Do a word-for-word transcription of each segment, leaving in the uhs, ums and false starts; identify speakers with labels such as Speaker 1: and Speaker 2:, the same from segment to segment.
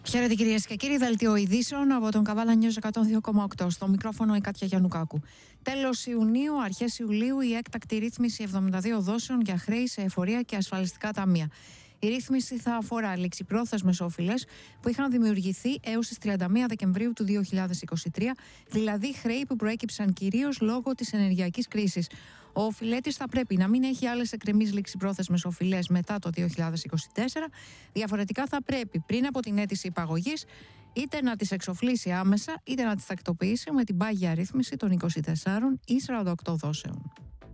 Speaker 1: Χαίρετε κυρίες και κύριοι, δελτίο ειδήσεων από τον Καβάλα News εκατόν δύο κόμμα οκτώ. Στο μικρόφωνο η Κάτια Γιαννουκάκου. Τέλος Ιουνίου, αρχές Ιουλίου, η έκτακτη ρύθμιση εβδομήντα δύο δόσεων για χρέη σε εφορία και ασφαλιστικά ταμεία. Η ρύθμιση θα αφορά ληξιπρόθεσμες οφειλές που είχαν δημιουργηθεί έως τις τριάντα μία Δεκεμβρίου του δύο χιλιάδες είκοσι τρία, δηλαδή χρέη που προέκυψαν κυρίως λόγω της ενεργειακής κρίσης. Ο οφειλέτης θα πρέπει να μην έχει άλλες εκκρεμείς ληξιπρόθεσμες οφειλές μετά το δύο χιλιάδες είκοσι τέσσερα, διαφορετικά θα πρέπει πριν από την αίτηση υπαγωγής είτε να τις εξοφλήσει άμεσα είτε να τις τακτοποιήσει με την πάγια ρύθμιση των είκοσι τεσσάρων ή σαράντα οκτώ δόσεων.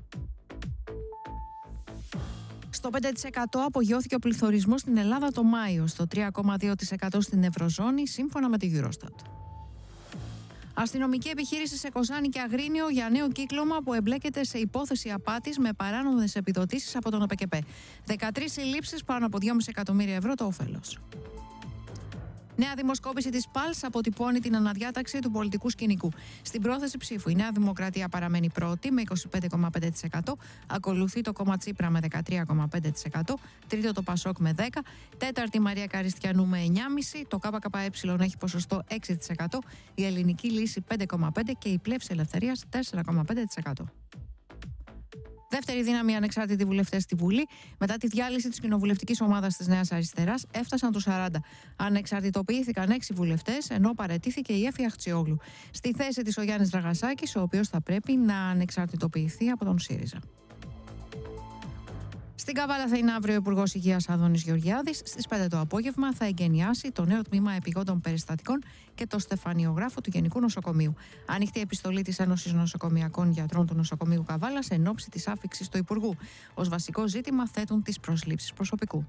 Speaker 1: Στο πέντε τοις εκατό απογειώθηκε ο πληθωρισμός στην Ελλάδα το Μάιο, στο τρία κόμμα δύο τοις εκατό στην Ευρωζώνη, σύμφωνα με τη Eurostat. Αστυνομική επιχείρηση σε Κοζάνη και Αγρίνιο για νέο κύκλωμα που εμπλέκεται σε υπόθεση απάτης με παράνομες επιδοτήσεις από τον ΟΠΕΚΕΠΕ. δεκατρείς συλλήψεις, πάνω από δυόμισι εκατομμύρια ευρώ το όφελος. Νέα δημοσκόπηση της Πάλς αποτυπώνει την αναδιάταξη του πολιτικού σκηνικού. Στην πρόθεση ψήφου η Νέα Δημοκρατία παραμένει πρώτη με είκοσι πέντε κόμμα πέντε τοις εκατό, ακολουθεί το κόμμα Τσίπρα με δεκατρία κόμμα πέντε τοις εκατό, τρίτο το Πασόκ με δέκα τοις εκατό, τέταρτη Μαρία Καριστιανού με εννιά κόμμα πέντε τοις εκατό, το ΚΚΕ έχει ποσοστό έξι τοις εκατό, η Ελληνική Λύση πέντε κόμμα πέντε τοις εκατό και η Πλεύση Ελευθερίας τέσσερα κόμμα πέντε τοις εκατό. Δεύτερη δύναμη ανεξάρτητοι βουλευτές στη Βουλή, μετά τη διάλυση της κοινοβουλευτικής ομάδας της Νέας Αριστεράς, έφτασαν τους σαράντα. Ανεξαρτητοποιήθηκαν έξι βουλευτές, ενώ παραιτήθηκε η Έφη Αχτσιόγλου. Στη θέση της ο Γιάννης Δραγασάκης, ο οποίος θα πρέπει να ανεξαρτητοποιηθεί από τον ΣΥΡΙΖΑ. Στην Καβάλα θα είναι αύριο ο Υπουργός Υγείας Άδωνης Γεωργιάδης. Στις πέντε το απόγευμα θα εγκαινιάσει το νέο τμήμα επιγόντων περιστατικών και το στεφανιογράφο του Γενικού Νοσοκομείου. Ανοιχτή επιστολή της Ένωσης Νοσοκομειακών Γιατρών του Νοσοκομείου Καβάλας εν ώψη της άφιξης του Υπουργού. Ως βασικό ζήτημα θέτουν τις προσλήψεις προσωπικού.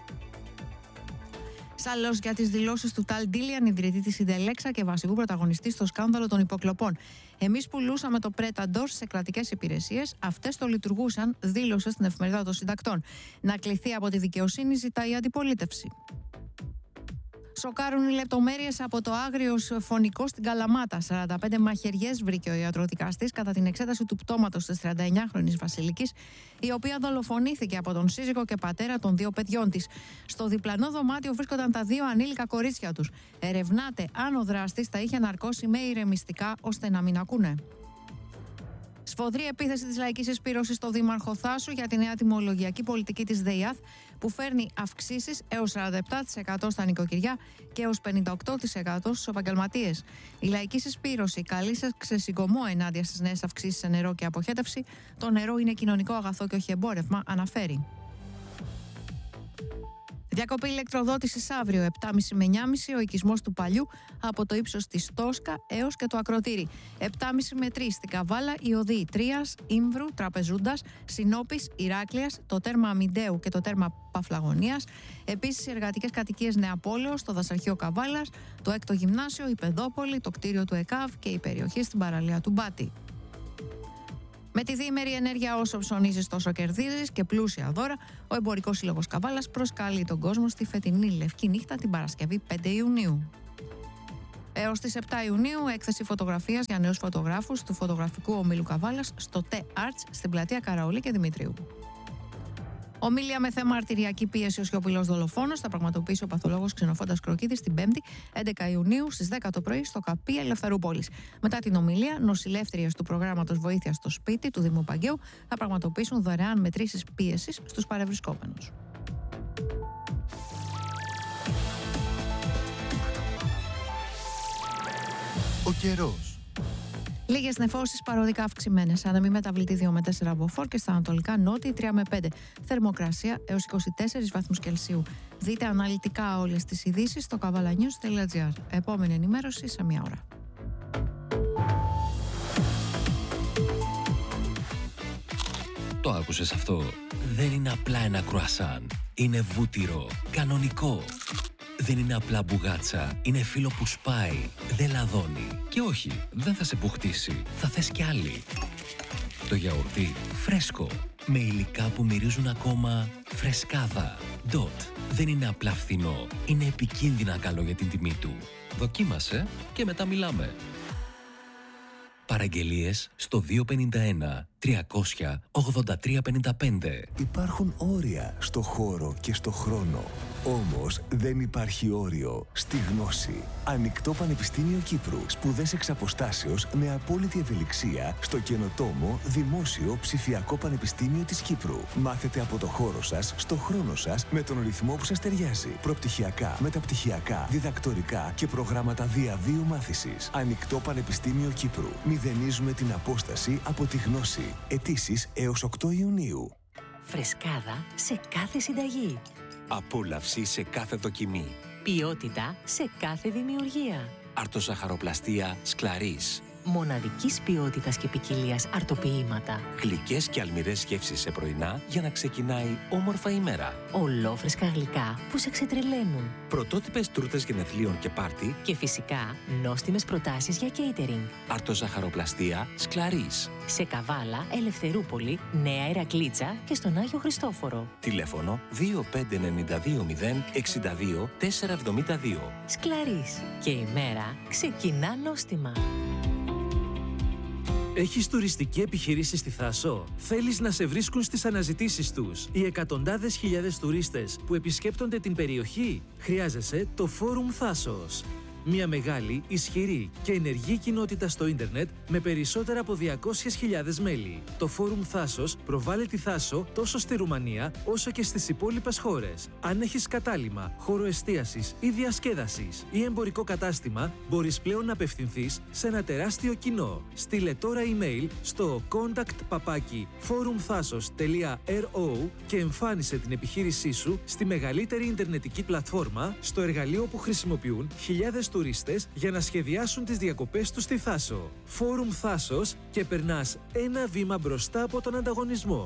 Speaker 1: Σαλός για τις δηλώσεις του Ταλ Ντίλιαν, ιδρυτή της Ιντελέξα και βασικού πρωταγωνιστή στο σκάνδαλο των υποκλοπών. Εμείς πουλούσαμε το Πρέταντορ σε κρατικές υπηρεσίες, αυτές το λειτουργούσαν, δήλωσε στην εφημερίδα των συντακτών. Να κληθεί από τη δικαιοσύνη ζητάει η αντιπολίτευση. Σοκάρουν οι λεπτομέρειες από το άγριο φωνικό στην Καλαμάτα. σαράντα πέντε μαχαιριές βρήκε ο ιατροδικαστής κατά την εξέταση του πτώματος της τριανταεννιάχρονης Βασιλικής, η οποία δολοφονήθηκε από τον σύζυγο και πατέρα των δύο παιδιών της. Στο διπλανό δωμάτιο βρίσκονταν τα δύο ανήλικα κορίτσια τους. Ερευνάται αν ο δράστης τα είχε ναρκώσει με ηρεμιστικά ώστε να μην ακούνε. Σφοδρή επίθεση της Λαϊκής Συσπήρωσης στο Δήμαρχο Θάσου για τη νέα τιμολογιακή πολιτική της ΔΕΙΑΘ που φέρνει αυξήσεις έως σαράντα επτά τοις εκατό στα νοικοκυριά και έως πενήντα οκτώ τοις εκατό στους επαγγελματίες. Η Λαϊκή Συσπήρωση καλεί σε ξεσηκωμό ενάντια στις νέες αυξήσεις σε νερό και αποχέτευση. Το νερό είναι κοινωνικό αγαθό και όχι εμπόρευμα, αναφέρει. Διακοπή ηλεκτροδότησης αύριο, επτά και μισή με εννιά και μισή, ο οικισμός του Παλιού από το ύψος της Τόσκα έως και το Ακροτήρι. επτά και μισή με τρεις στην Καβάλα, οι οδοί Τρίας, Ήμβρου, Τραπεζούντας, Συνόπης, Ηράκλειας, το τέρμα Αμυντέου και το τέρμα Παφλαγωνίας. Επίσης, οι εργατικές κατοικίες Νεαπόλεως, το δασαρχείο Καβάλας, το έκτο γυμνάσιο, η Παιδόπολη, το κτίριο του ΕΚΑΒ και η περιοχή στην παραλία του Μπάτη. Με τη διήμερη ενέργεια, όσο ψωνίζεις τόσο κερδίζεις και πλούσια δώρα, ο Εμπορικός Σύλλογος Καβάλας προσκαλεί τον κόσμο στη φετινή Λευκή Νύχτα την Παρασκευή πέντε Ιουνίου. Έως τις επτά Ιουνίου, έκθεση φωτογραφίας για νέους φωτογράφους του φωτογραφικού ομίλου Καβάλας στο T Arts στην πλατεία Καραολή και Δημητρίου. Ομίλια με θέμα αρτηριακή πίεση ο σιωπηλός δολοφόνος θα πραγματοποιήσει ο παθολόγος Ξενοφώντας Κροκίδης την Πέμπτη, έντεκα Ιουνίου στις δέκα το πρωί στο ΚΑΠΗ Ελευθερούπολης. Μετά την ομιλία, νοσηλεύτριες του προγράμματος Βοήθεια στο Σπίτι του Δήμου Παγκαίου θα πραγματοποιήσουν δωρεάν μετρήσεις πίεσης στους παρευρισκόμενους.
Speaker 2: Ο καιρός.
Speaker 1: Λίγες νεφώσεις παροδικά αυξημένες. Αναμή μεταβλητή δύο με τέσσερα μποφόρ και στα ανατολικά νότια τρία με πέντε. Θερμοκρασία έως είκοσι τέσσερις βαθμούς Κελσίου. Δείτε αναλυτικά όλες τις ειδήσεις στο καβαλανιούς τελεία τζι άρ. Επόμενη ενημέρωση σε μία ώρα.
Speaker 3: Το άκουσες αυτό? Δεν είναι απλά ένα κρουασάν. Είναι βούτυρο. Κανονικό. Δεν είναι απλά μπουγάτσα, είναι φύλλο που σπάει, δεν λαδώνει. Και όχι, δεν θα σε μπουχτίσει, θα θες κι άλλη. Το γιαουρτί φρέσκο, με υλικά που μυρίζουν ακόμα φρεσκάδα. Ντότ, δεν είναι απλά φθηνό, είναι επικίνδυνα καλό για την τιμή του. Δοκίμασε και μετά μιλάμε. Παραγγελίες στο δύο πέντε ένα τριακόσια ογδόντα τρία πενήντα πέντε.
Speaker 4: Υπάρχουν όρια στο χώρο και στο χρόνο. Όμως δεν υπάρχει όριο στη γνώση. Ανοιχτό Πανεπιστήμιο Κύπρου. Σπουδές εξ αποστάσεως με απόλυτη ευελιξία στο καινοτόμο Δημόσιο Ψηφιακό Πανεπιστήμιο της Κύπρου. Μάθετε από το χώρο σας, στο χρόνο σας, με τον ρυθμό που σας ταιριάζει. Προπτυχιακά, μεταπτυχιακά, διδακτορικά και προγράμματα διαβίου μάθησης. Ανοιχτό Πανεπιστήμιο Κύπρου. Μηδενίζουμε την απόσταση από τη γνώση. Αιτήσεις έως οκτώ Ιουνίου.
Speaker 5: Φρεσκάδα σε κάθε συνταγή.
Speaker 6: Απόλαυση σε κάθε δοκιμή.
Speaker 5: Ποιότητα σε κάθε δημιουργία.
Speaker 6: Αρτοζαχαροπλαστία Σκλαρίς.
Speaker 5: Μοναδικής ποιότητας και ποικιλίας αρτοποιήματα.
Speaker 6: Γλυκές και αλμυρές γεύσεις σε πρωινά για να ξεκινάει όμορφα η μέρα.
Speaker 5: Ολόφρεσκα γλυκά που σε ξετρελαίνουν.
Speaker 6: Πρωτότυπες τούρτες γενεθλίων και πάρτι.
Speaker 5: Και φυσικά νόστιμες προτάσεις για catering.
Speaker 6: Αρτοζαχαροπλαστία Σκλαρίς.
Speaker 5: Σε Καβάλα, Ελευθερούπολη, Νέα Ηρακλήτσα και στον Άγιο Χριστόφορο.
Speaker 6: Τηλέφωνο δύο πέντε εννιά δύο μηδέν εξήντα δύο τετρακόσια εβδομήντα δύο.
Speaker 5: Σκλαρίς. Και η μέρα ξεκινά νόστιμα.
Speaker 7: Έχεις τουριστική επιχειρήση στη Θάσο? Θέλεις να σε βρίσκουν στις αναζητήσεις τους οι εκατοντάδες χιλιάδες τουρίστες που επισκέπτονται την περιοχή? Χρειάζεσαι το Φόρουμ Θάσος. Μια μεγάλη, ισχυρή και ενεργή κοινότητα στο ίντερνετ με περισσότερα από διακόσιες χιλιάδες μέλη. Το Φόρουμ Θάσος προβάλλει τη Θάσο τόσο στη Ρουμανία όσο και στις υπόλοιπες χώρες. Αν έχεις κατάλημα, χώρο εστίασης ή διασκέδασης ή εμπορικό κατάστημα, μπορείς πλέον να απευθυνθείς σε ένα τεράστιο κοινό. Στείλε τώρα email στο contact παπάκι forumthasos τελεία ρο και εμφάνισε την επιχείρησή σου στη μεγαλύτερη ιντερνετική πλατφόρμα, στο εργαλείο που χρησιμοποιούν χιλιάδες τουρίστες για να σχεδιάσουν τις διακοπές τους στη Θάσο. Φόρουμ Θάσος και περνάς ένα βήμα μπροστά από τον ανταγωνισμό.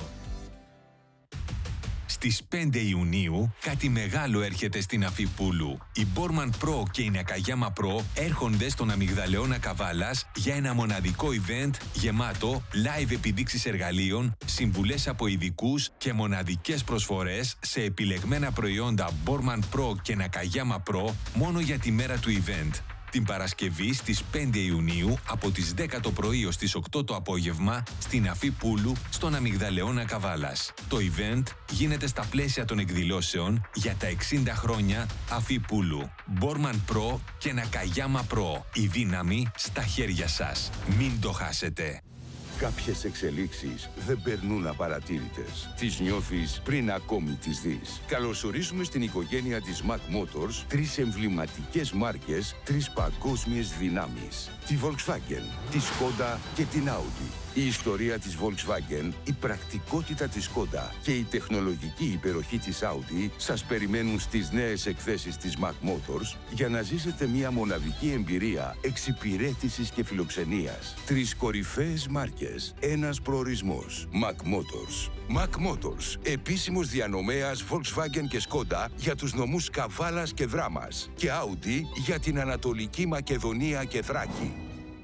Speaker 8: Στις πέντε Ιουνίου κάτι μεγάλο έρχεται στην Αφίπουλου. Η Borman Pro και η Nakayama Pro έρχονται στον Αμυγδαλεώνα Καβάλας για ένα μοναδικό event γεμάτο live επιδείξεις εργαλείων, συμβουλές από ειδικούς και μοναδικές προσφορές σε επιλεγμένα προϊόντα Borman Pro και Nakayama Pro μόνο για τη μέρα του event. Την Παρασκευή στις πέντε Ιουνίου από τις δέκα το πρωί ως τις οκτώ το απόγευμα στην Αφίπουλου στον Αμυγδαλεώνα Καβάλας. Το event γίνεται στα πλαίσια των εκδηλώσεων για τα εξήντα χρόνια Αφίπουλου. Borman Pro και Nakayama Pro. Η δύναμη στα χέρια σας. Μην το χάσετε.
Speaker 9: Κάποιες εξελίξεις δεν περνούν απαρατήρητες. Τις νιώθεις πριν ακόμη τις δεις. Καλωσορίζουμε στην οικογένεια της Mac Motors τρεις εμβληματικές μάρκες, τρεις παγκόσμιες δυνάμεις. Τη Volkswagen, τη Skoda και την Audi. Η ιστορία της Volkswagen, η πρακτικότητα της Skoda και η τεχνολογική υπεροχή της Audi σας περιμένουν στις νέες εκθέσεις της Mac Motors για να ζήσετε μια μοναδική εμπειρία εξυπηρέτησης και φιλοξενίας. Τρεις κορυφαίες μάρκες, ένας προορισμός. Mac Motors. Mac Motors, επίσημος διανομέας Volkswagen και Skoda για τους νομούς Καβάλας και Δράμας και Audi για την Ανατολική Μακεδονία και Θράκη.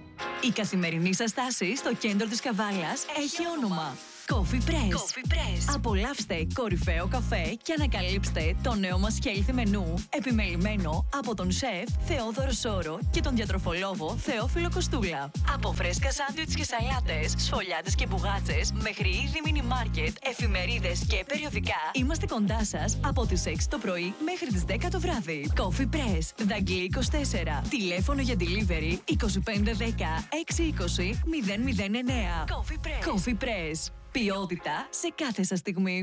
Speaker 10: Η καθημερινή σας στάση στο κέντρο της Καβάλας έχει όνομα. Coffee Press. Coffee Press. Απολαύστε κορυφαίο καφέ και ανακαλύψτε το νέο μας healthy μενού, επιμελημένο από τον σεφ Θεόδωρο Σόρο και τον διατροφολόγο Θεόφιλο Κοστούλα. Από φρέσκα σάντουιτς και σαλάτες, σφολιάτες και μπουγάτσες, μέχρι είδη μίνι μάρκετ, εφημερίδες και περιοδικά, είμαστε κοντά σας από τις έξι το πρωί μέχρι τις δέκα το βράδυ. Coffee Press, Δαγκλή είκοσι τέσσερα. Τηλέφωνο για delivery είκοσι πέντε δέκα έξι είκοσι μηδέν μηδέν εννέα. Coffee Press. Coffee Press. Ποιότητα σε κάθε σας στιγμή.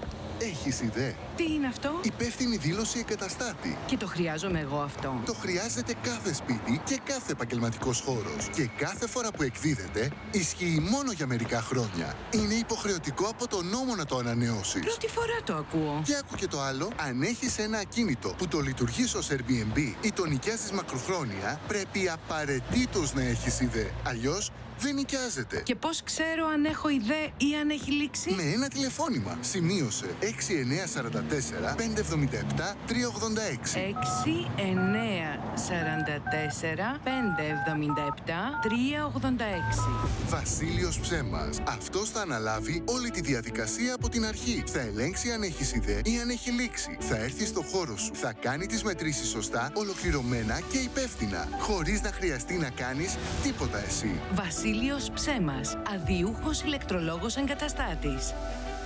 Speaker 2: Έχεις ιδέα?
Speaker 11: Τι είναι αυτό?
Speaker 2: Υπεύθυνη δήλωση εγκαταστάτη.
Speaker 11: Και το χρειάζομαι εγώ αυτό.
Speaker 2: Το χρειάζεται κάθε σπίτι και κάθε επαγγελματικός χώρος. Και κάθε φορά που εκδίδεται, ισχύει μόνο για μερικά χρόνια. Είναι υποχρεωτικό από τον νόμο να το ανανεώσεις.
Speaker 11: Πρώτη φορά το ακούω.
Speaker 2: Και άκου και το άλλο, αν έχεις ένα ακίνητο που το λειτουργείς ως Airbnb ή το νοικιάζεις μακροχρόνια, πρέπει απαραίτητος να έχεις ιδέα. Αλλιώς, δεν νοικιάζεται.
Speaker 11: Και πώς ξέρω αν έχω ιδέα ή αν έχει λήξει?
Speaker 2: Με ένα τηλεφώνημα. Σημείωσε έξι εννιά τέσσερα τέσσερα πέντε εβδομήντα επτά τρία ογδόντα έξι.
Speaker 11: έξι εννιά τέσσερα τέσσερα πέντε εβδομήντα επτά τρία ογδόντα έξι.
Speaker 2: Βασίλειος Ψέμας. Αυτός θα αναλάβει όλη τη διαδικασία από την αρχή. Θα ελέγξει αν έχει ιδέα ή αν έχει λήξει. Θα έρθει στο χώρο σου. Θα κάνει τις μετρήσεις σωστά, ολοκληρωμένα και υπεύθυνα. Χωρίς να χρειαστεί να κάνεις τίποτα εσύ.
Speaker 11: Βασίλειος Ψέμας. Αδιούχος ηλεκτρολόγος εγκαταστάτης.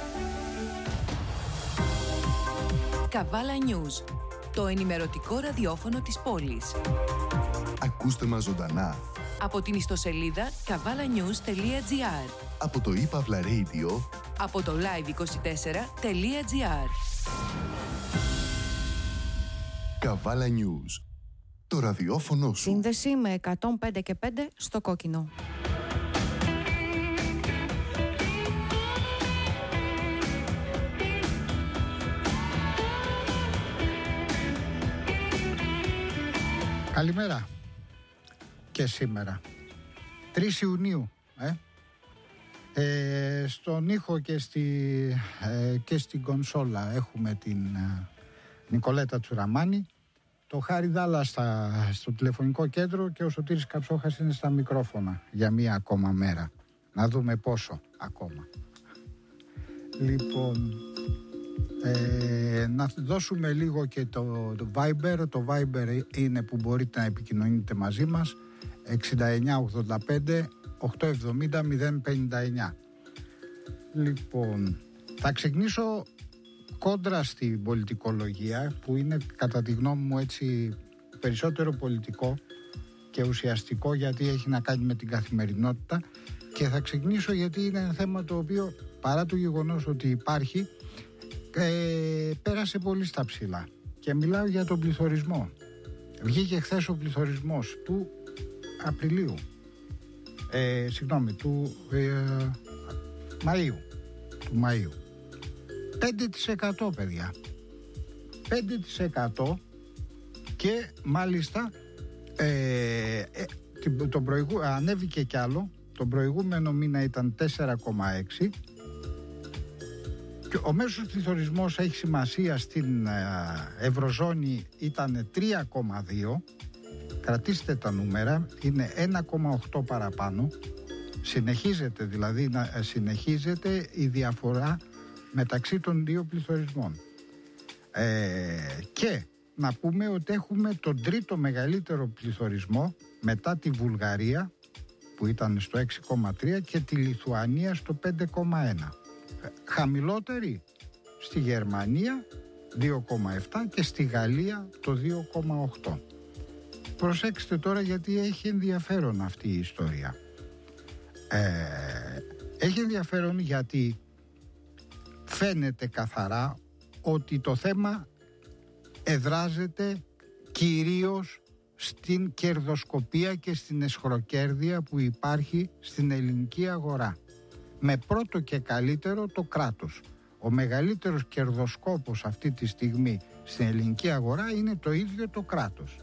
Speaker 11: Καβάλα News. Το ενημερωτικό ραδιόφωνο της πόλης.
Speaker 2: Ακούστε μας ζωντανά
Speaker 11: Από την ιστοσελίδα καβάλα νιούς τελεία τζι άρ.
Speaker 2: από το ePavla Radio,
Speaker 11: Από το live είκοσι τέσσερα τελεία τζι άρ.
Speaker 2: Καβάλα News. Το ραδιόφωνο σου.
Speaker 1: Σύνδεση με εκατόν πέντε και πέντε στο κόκκινο.
Speaker 12: Καλημέρα και σήμερα, τρεις Ιουνίου, ε? Ε, στον ήχο και, στη, ε, και στην κονσόλα έχουμε την ε, Νικολέτα Τσουραμάνη, το Χάρη Δάλα στα, στο τηλεφωνικό κέντρο και ο Σωτήρης Καψόχας είναι στα μικρόφωνα για μία ακόμα μέρα. Να δούμε πόσο ακόμα. Λοιπόν, ε, να δώσουμε λίγο και το, το Viber. Το Viber είναι που μπορείτε να επικοινωνείτε μαζί μας, εξήντα εννιά ογδόντα πέντε οκτακόσια εβδομήντα μηδέν πενήντα εννιά. Λοιπόν, θα ξεκινήσω κόντρα στην πολιτικολογία, που είναι κατά τη γνώμη μου έτσι περισσότερο πολιτικό και ουσιαστικό, γιατί έχει να κάνει με την καθημερινότητα, και θα ξεκινήσω γιατί είναι ένα θέμα το οποίο, παρά το γεγονός ότι υπάρχει, ε, πέρασε πολύ στα ψηλά, και μιλάω για τον πληθωρισμό. Βγήκε χθες ο πληθωρισμός του Απριλίου, ε, συγγνώμη, του ε, Μαΐου, του Μαΐου. πέντε τοις εκατό, παιδιά. πέντε τοις εκατό, και μάλιστα ε, ε, τον προηγού, ανέβηκε κι άλλο. Τον προηγούμενο μήνα ήταν τέσσερα κόμμα έξι, και ο μέσος πληθωρισμός, έχει σημασία, στην ε, Ευρωζώνη ήταν τρία κόμμα δύο. Κρατήστε τα νούμερα, είναι ένα κόμμα οκτώ παραπάνω. Συνεχίζεται δηλαδή να συνεχίζεται η διαφορά μεταξύ των δύο πληθωρισμών. Ε, και να πούμε ότι έχουμε τον τρίτο μεγαλύτερο πληθωρισμό μετά τη Βουλγαρία, που ήταν στο έξι κόμμα τρία, και τη Λιθουανία στο πέντε κόμμα ένα. Χαμηλότερη στη Γερμανία δύο κόμμα επτά και στη Γαλλία το δύο κόμμα οκτώ. Προσέξτε τώρα, γιατί έχει ενδιαφέρον αυτή η ιστορία. Ε, έχει ενδιαφέρον γιατί φαίνεται καθαρά ότι το θέμα εδράζεται κυρίως στην κερδοσκοπία και στην εσχροκέρδεια που υπάρχει στην ελληνική αγορά. Με πρώτο και καλύτερο το κράτος. Ο μεγαλύτερος κερδοσκόπος αυτή τη στιγμή στην ελληνική αγορά είναι το ίδιο το κράτος.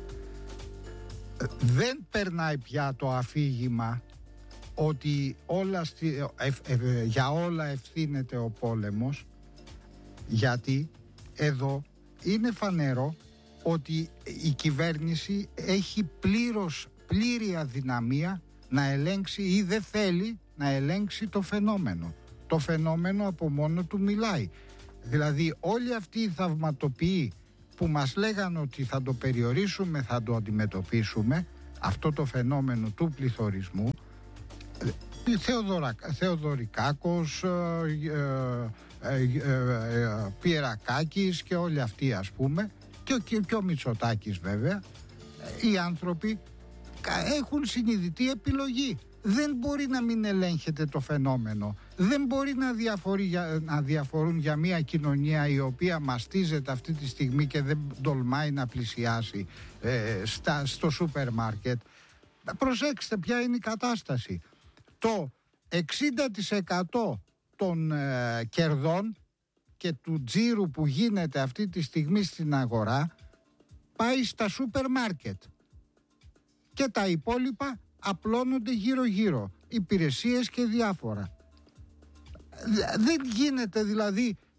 Speaker 12: Δεν περνάει πια το αφήγημα ότι όλα στη, ε, ε, για όλα ευθύνεται ο πόλεμος, γιατί εδώ είναι φανερό ότι η κυβέρνηση έχει πλήρως, πλήρη αδυναμία να ελέγξει, ή δεν θέλει να ελέγξει το φαινόμενο. Το φαινόμενο από μόνο του μιλάει. Δηλαδή όλοι αυτοί οι θαυματοποιοί που μας λέγανε ότι θα το περιορίσουμε, θα το αντιμετωπίσουμε, αυτό το φαινόμενο του πληθωρισμού, Θεοδωρα, Θεοδωρικάκος, ε, ε, ε, ε, Πιερακάκης και όλοι αυτοί, ας πούμε, και ο, και, και ο Μητσοτάκης βέβαια, οι άνθρωποι έχουν συνειδητή επιλογή. Δεν μπορεί να μην ελέγχεται το φαινόμενο. Δεν μπορεί να, διαφορεί, να διαφορούν για μια κοινωνία η οποία μαστίζεται αυτή τη στιγμή και δεν τολμάει να πλησιάσει ε, στα, στο σούπερ μάρκετ. Προσέξτε ποια είναι η κατάσταση. Το εξήντα τοις εκατό των ε, κερδών και του τζίρου που γίνεται αυτή τη στιγμή στην αγορά πάει στα σούπερ μάρκετ. Και τα υπόλοιπα απλώνονται γύρω-γύρω, υπηρεσίες και διάφορα. Δεν γίνεται δηλαδή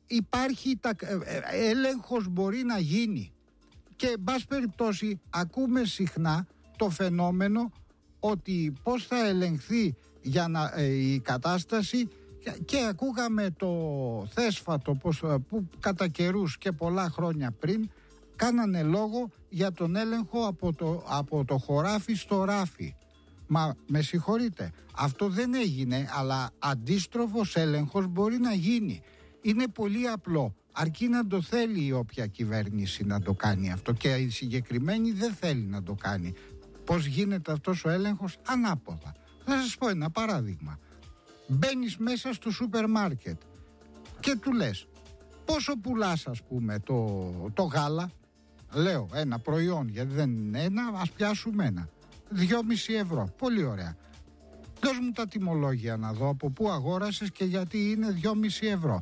Speaker 12: υπάρχει, τα, έλεγχος μπορεί να γίνει. Και εν πάση περιπτώσει ακούμε συχνά το φαινόμενο ότι πώς θα ελεγχθεί για να, ε, η κατάσταση και, και ακούγαμε το θέσφατο πώς, που κατά καιρούς και πολλά χρόνια πριν κάνανε λόγο για τον έλεγχο από το, από το χωράφι στο ράφι. Μα με συγχωρείτε, αυτό δεν έγινε, αλλά αντίστροφος έλεγχος μπορεί να γίνει. Είναι πολύ απλό, αρκεί να το θέλει η όποια κυβέρνηση να το κάνει αυτό, και η συγκεκριμένη δεν θέλει να το κάνει. Πώς γίνεται αυτός ο έλεγχος? Ανάποδα. Θα σας πω ένα παράδειγμα. Μπαίνεις μέσα στο σούπερ μάρκετ και του λες πόσο πουλάς, ας πούμε, το, το γάλα. Λέω ένα προϊόν, γιατί δεν είναι ένα, ας πιάσουμε ένα. Δυόμισι ευρώ. Πολύ ωραία. Δώσ' μου τα τιμολόγια να δω από πού αγόρασες και γιατί είναι δυόμισι ευρώ.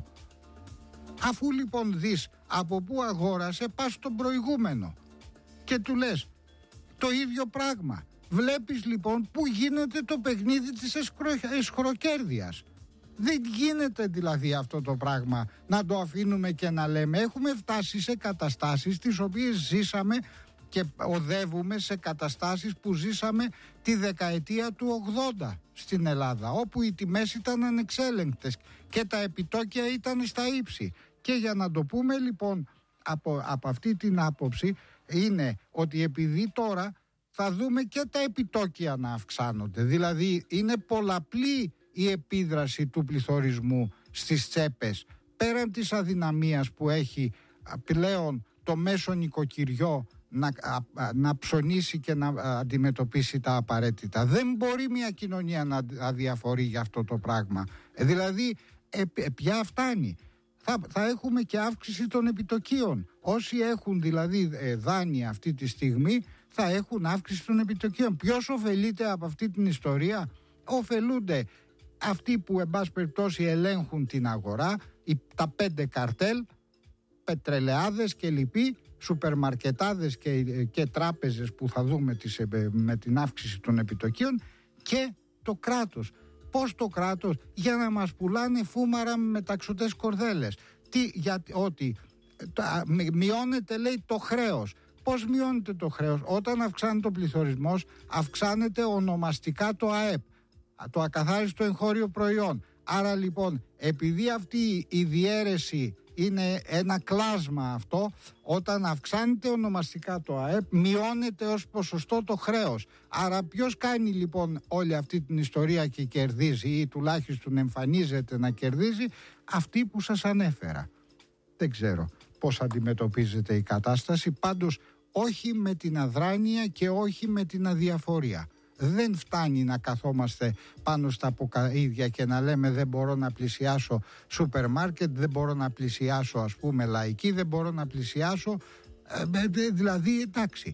Speaker 12: Αφού λοιπόν δεις από πού αγόρασε, πας στον προηγούμενο και του λες το ίδιο πράγμα. Βλέπεις λοιπόν πού γίνεται το παιχνίδι της εσχροκέρδειας. Δεν γίνεται δηλαδή αυτό το πράγμα να το αφήνουμε και να λέμε. Έχουμε φτάσει σε καταστάσεις τις οποίες ζήσαμε και οδεύουμε σε καταστάσεις που ζήσαμε τη δεκαετία του ογδόντα στην Ελλάδα, όπου οι τιμές ήταν ανεξέλεγκτες και τα επιτόκια ήταν στα ύψη. Και για να το πούμε λοιπόν από, από αυτή την άποψη είναι ότι επειδή τώρα θα δούμε και τα επιτόκια να αυξάνονται, δηλαδή είναι πολλαπλή η επίδραση του πληθωρισμού στις τσέπες, πέραν της αδυναμίας που έχει πλέον το μέσο νοικοκυριό να, να ψωνίσει και να αντιμετωπίσει τα απαραίτητα. Δεν μπορεί μια κοινωνία να αδιαφορεί για αυτό το πράγμα. Δηλαδή ε, ε, πια φτάνει. Θα, θα έχουμε και αύξηση των επιτοκίων. Όσοι έχουν δηλαδή ε, δάνεια αυτή τη στιγμή θα έχουν αύξηση των επιτοκίων. Ποιος ωφελείται από αυτή την ιστορία? Ωφελούνται αυτοί που εν πάση περιπτώσει ελέγχουν την αγορά, οι, τα πέντε καρτέλ, πετρελαιάδες και λοιποί, σουπερμαρκετάδες και, και τράπεζες που θα δούμε τις, με την αύξηση των επιτοκίων, και το κράτος. Πώς το κράτος? Για να μας πουλάνε φούμαρα με μεταξωτές κορδέλες. Τι, για, ότι τα, μειώνεται λέει το χρέος. Πώς μειώνεται το χρέος? Όταν αυξάνεται ο πληθωρισμός, αυξάνεται ονομαστικά το ΑΕΠ, το ακαθάριστο εγχώριο προϊόν. Άρα λοιπόν, επειδή αυτή η διαίρεση είναι ένα κλάσμα αυτό, όταν αυξάνεται ονομαστικά το ΑΕΠ, μειώνεται ως ποσοστό το χρέος. Άρα ποιος κάνει λοιπόν όλη αυτή την ιστορία και κερδίζει, ή τουλάχιστον εμφανίζεται να κερδίζει? Αυτοί που σας ανέφερα. Δεν ξέρω πώς αντιμετωπίζεται η κατάσταση, πάντως όχι με την αδράνεια και όχι με την αδιαφορία. Δεν φτάνει να καθόμαστε πάνω στα ποκαίδια και να λέμε δεν μπορώ να πλησιάσω σούπερ μάρκετ, δεν μπορώ να πλησιάσω ας πούμε λαϊκή, δεν μπορώ να πλησιάσω, ε, δηλαδή εντάξει,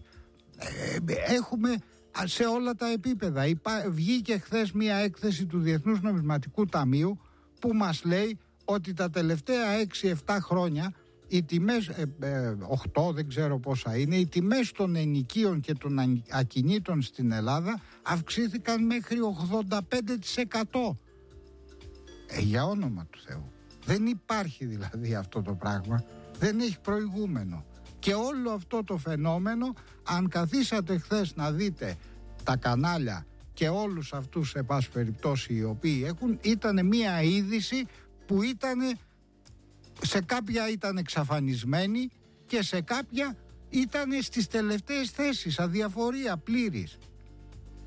Speaker 12: ε, έχουμε σε όλα τα επίπεδα. Υπά, βγήκε χθες μια έκθεση του Διεθνούς Νομισματικού Ταμείου που μας λέει ότι τα τελευταία έξι εφτά χρόνια οι τιμές, ε, ε, οκτώ δεν ξέρω πόσα είναι, οι τιμές των ενοικίων και των ακινήτων στην Ελλάδα αυξήθηκαν μέχρι ογδόντα πέντε τοις εκατό. Ε, για όνομα του Θεού. Δεν υπάρχει δηλαδή αυτό το πράγμα. Δεν έχει προηγούμενο. Και όλο αυτό το φαινόμενο, αν καθίσατε χθες να δείτε τα κανάλια και όλους αυτούς σε πάση περιπτώσει οι οποίοι έχουν, ήταν μια είδηση που ήταν, σε κάποια ήταν εξαφανισμένη και σε κάποια ήταν στις τελευταίες θέσεις, αδιαφορία πλήρης.